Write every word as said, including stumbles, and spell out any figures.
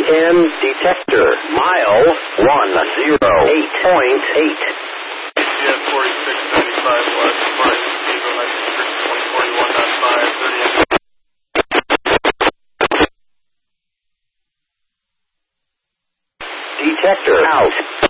ten detector, mile one zero eight point eight. C S forty-six ninety-five west, Mark, Eagle ninety-six one forty-one point five, thirty. Detector out.